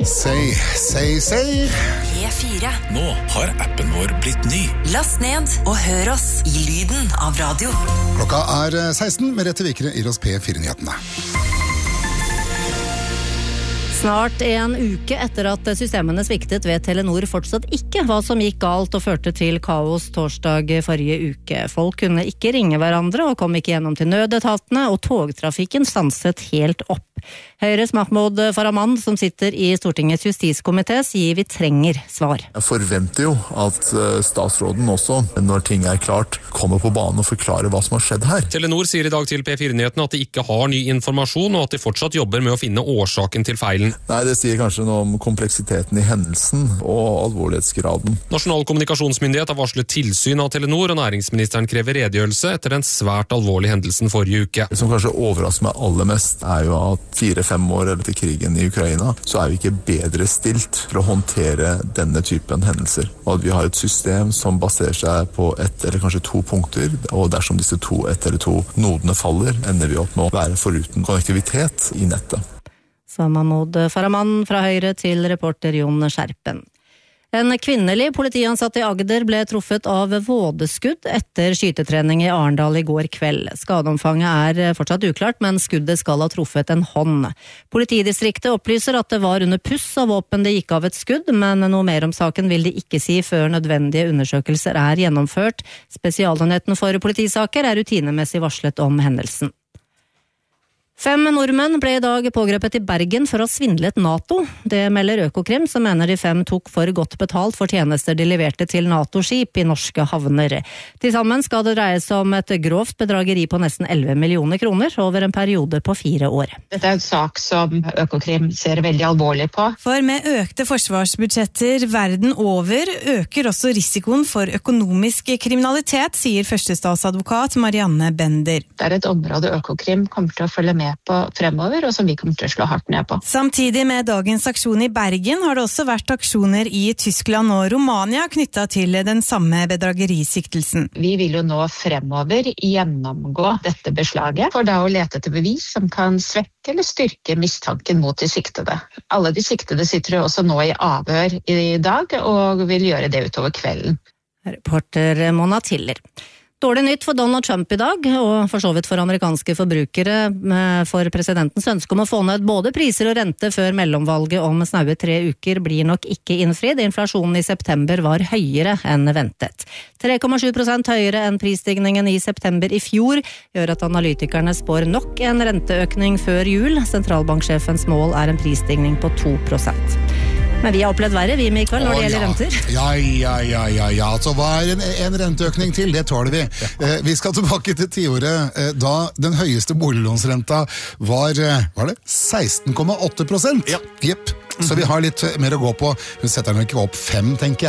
Say. P4. Nå har appen vår blitt ny. Last ned og hør oss i lyden av radio. Klokka er 16, med Rette Vikere i oss P4-nyhetene. Snart en uke etter at systemene sviktet ved Telenor fortsatt ikke hva som gikk galt og førte til kaos torsdag forrige uke. Folk kunne ikke ringe hverandre og kom ikke gjennom til nødetatene, og togtrafikken stanset helt opp. Høyres Mahmoud Farahmand, som sitter i Stortingets justiskomité, sier vi trenger svar. Jeg forventer jo at statsråden også, når ting er klart, kommer på banen og forklarer hva som har skjedd her. Telenor sier i dag til P4-nyhetene at de ikke har ny informasjon, og at de fortsatt jobber med å finne årsaken til feilen. Nei, det sier kanskje noe om kompleksiteten i hendelsen og alvorlighetsgraden. Nasjonal kommunikasjonsmyndighet har varslet tilsyn av Telenor, og næringsministeren krever redegjørelse etter den svært alvorlige hendelsen forrige uke. Det som kanskje overrasker meg aller mest er jo at 4-5 år etter krigen i Ukraina, så er vi ikke bedre stilt til å håndtere denne typen hendelser. Og at vi har et system som baserer seg på ett eller kanskje to punkter, og dersom disse ett eller to nodene faller, ender vi opp med å være foruten konnektivitet i nettet. Så Mahmoud Farahmand fra Høyre til reporter Jon Skjerpen. En kvinnelig politiansatt i Agder ble truffet av vådeskudd etter skytetrening i Arendal i går kveld. Skadeomfanget er fortsatt uklart, men skuddet skal ha truffet en hånd. Politidistriktet opplyser at det var under puss av våpen det gikk av et skudd, men noe mer om saken vil de ikke si før nødvendige undersøkelser er gjennomført. Spesialenheten for politisaker er rutinemessig varslet om hendelsen. 5 nordmenn ble i dag pågrepet i Bergen for å ha svindlet NATO. Det melder Økokrim, som mener de 5 tok for godt betalt for tjenester de leverte til NATO-skip i norske havner. Til sammen skal det dreie seg om et grovt bedrageri på nesten 11 millioner kroner over en periode på 4 år. Dette er en sak som Økokrim ser veldig alvorlig på. For med økte forsvarsbudsjetter verden over, øker også risikoen for økonomisk kriminalitet, sier førstestatsadvokat Marianne Bender. Det er et område Økokrim kommer til å følge med på fremover, og som vi kommer til å slå hardt ned på. Samtidig med dagens aksjon i Bergen har det også vært aksjoner i Tyskland og Romania knyttet til den samme bedragerisiktelsen. Vi vil jo nå fremover gjennomgå dette beslaget, for da å lete etter bevis som kan svekke eller styrke mistanken mot de siktede. Alle de siktede sitter jo også nå i avhør i dag, og vil gjøre det utover kvelden. Reporter Mona Tiller. Dårlig nytt for Donald Trump i dag, og for så vidt for amerikanske forbrukere, for presidentens ønske om å få ned både priser og rente før mellomvalget om snaue 3 uker blir nok ikke innfridd. Inflasjonen i september var høyere enn ventet. 3,7% høyere enn prisstigningen i september i fjor, gjør at analytikerne spår nok en renteøkning før jul. Sentralbanksjefens mål er en prisstigning på 2%. Men vi har opplevd verre, vi, Mikael, når det gjelder renter. Ja. Altså, hva er en renteøkning til? Det tåler vi. Vi skal tilbake til 10-året, da den høyeste boliglånsrenta var det 16,8%? Ja. Jepp. Så vi har litt mer å gå på. Hun setter den ikke opp 5, tenker jeg.